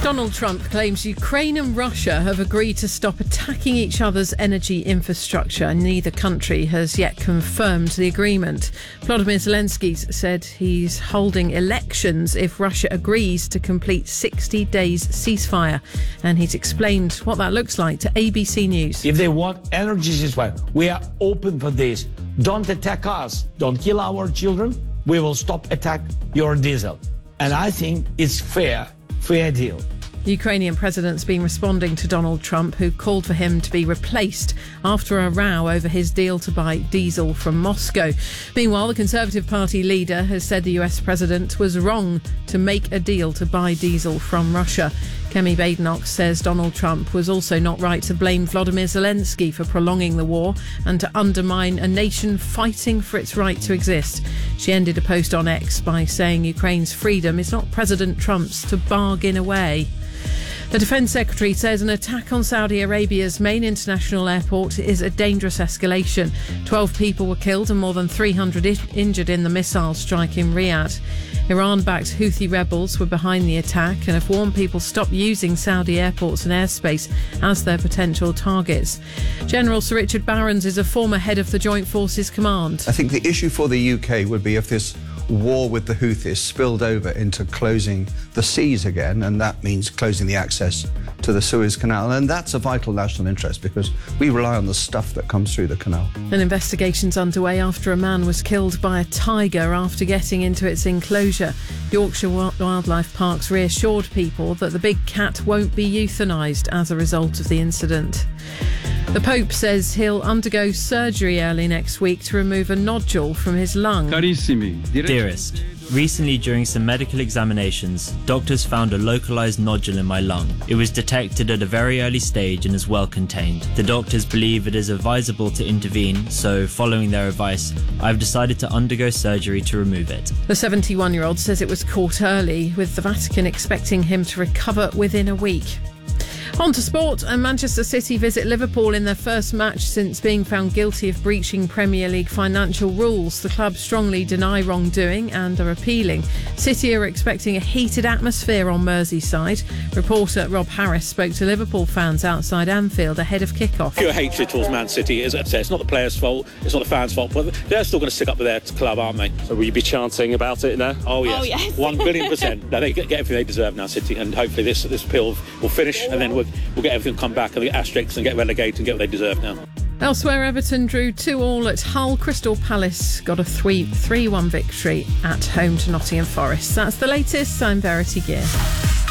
Donald Trump claims Ukraine and Russia have agreed to stop attacking each other's energy infrastructure. Neither country has yet confirmed the agreement. Volodymyr Zelensky said he's holding elections if Russia agrees to complete 60 days ceasefire. And he's explained what that looks like to ABC News. If they want energy ceasefire, we are open for this. Don't attack us. Don't kill our children. We will stop attack your diesel. And I think it's fair deal. The Ukrainian president's been responding to Donald Trump, who called for him to be replaced after a row over his deal to buy diesel from Moscow. Meanwhile, the Conservative Party leader has said the US president was wrong to make a deal to buy diesel from Russia. Kemi Badenoch says Donald Trump was also not right to blame Volodymyr Zelensky for prolonging the war and to undermine a nation fighting for its right to exist. She ended a post on X by saying Ukraine's freedom is not President Trump's to bargain away. The Defence Secretary says an attack on Saudi Arabia's main international airport is a dangerous escalation. 12 people were killed and more than 300 injured in the missile strike in Riyadh. Iran-backed Houthi rebels were behind the attack and have warned people stop using Saudi airports and airspace as their potential targets. General Sir Richard Barrons is a former head of the Joint Forces Command. I think the issue for the UK would be if this war with the Houthis spilled over into closing the seas again, and that means closing the access to the Suez Canal, and that's a vital national interest because we rely on the stuff that comes through the canal. An investigation's underway after a man was killed by a tiger after getting into its enclosure. Yorkshire Wildlife Parks reassured people that the big cat won't be euthanised as a result of the incident. The Pope says he'll undergo surgery early next week to remove a nodule from his lung. Dearest, recently during some medical examinations, doctors found a localised nodule in my lung. It was detected at a very early stage and is well contained. The doctors believe it is advisable to intervene, so following their advice, I've decided to undergo surgery to remove it. The 71-year-old says it was caught early, with the Vatican expecting him to recover within a week. On to sport, and Manchester City visit Liverpool in their first match since being found guilty of breaching Premier League financial rules. The club strongly deny wrongdoing and are appealing. City are expecting a heated atmosphere on Merseyside. Reporter Rob Harris spoke to Liverpool fans outside Anfield ahead of kick-off. Pure hatred towards Man City. As I say, it's not the players' fault, it's not the fans' fault, but they're still going to stick up with their club, aren't they? So will you be chanting about it now? Oh yes, 1 billion%. No, they get everything they deserve now, City, and hopefully this appeal will finish, and then we'll get everything come back and get asterisks and get relegated and get what they deserve now. Elsewhere, Everton drew 2-2 at Hull. Crystal Palace got a 3-1 victory at home to Nottingham Forest. That's the latest. I'm Verity Gear.